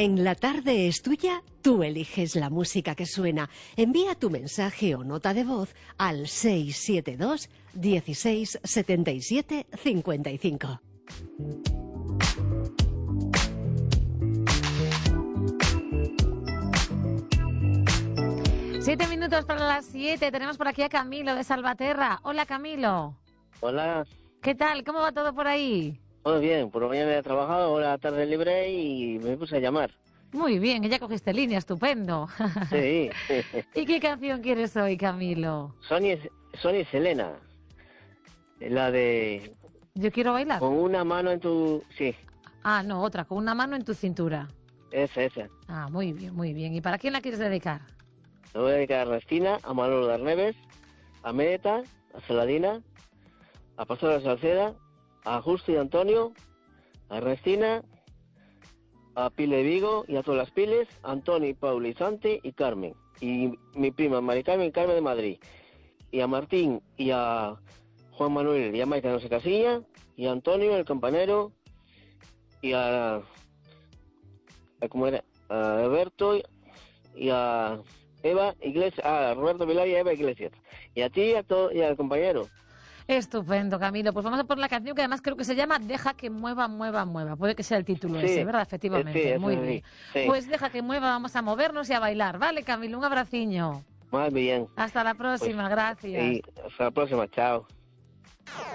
En La Tarde es Tuya, tú eliges la música que suena. Envía tu mensaje o nota de voz al 672 16 77 55. Siete minutos para las 7. Tenemos por aquí a Camilo de Salvaterra. Hola, Camilo. Hola. ¿Qué tal? ¿Cómo va todo por ahí? Todo bien, por la mañana he trabajado, ahora tarde libre y me puse a llamar. Muy bien, ya cogiste línea, estupendo. Sí. ¿Y qué canción quieres hoy, Camilo? Sonia Selena, la de... Yo quiero bailar. Con una mano en tu... Sí. Ah, no, otra, con una mano en tu cintura. Esa. Ah, muy bien, muy bien. ¿Y para quién la quieres dedicar? Le voy a dedicar a Ernestina, a Manolo de Arneves, a Meta, a Saladina, a Pastora Salceda, a Justo y Antonio, a Ernestina, a Pile de Vigo y a todas las Piles, a Antonio, Pauli, Santi y Carmen. Y mi prima Mari Carmen de Madrid. Y a Martín y a Juan Manuel y a Maite no se casilla, y a Antonio, el campanero, y a ¿cómo era? A Alberto y a Eva Iglesias, a Roberto Vilar y a Eva Iglesias. Y a ti y al compañero. Estupendo, Camilo. Pues vamos a por la canción que además creo que se llama Deja que mueva, mueva, mueva. Puede que sea el título ese, ¿verdad? Efectivamente. Sí, muy bien. Sí. Pues deja que mueva, vamos a movernos y a bailar. Vale, Camilo, un abraciño. Más bien. Hasta la próxima, Pues, gracias. Y hasta la próxima, chao.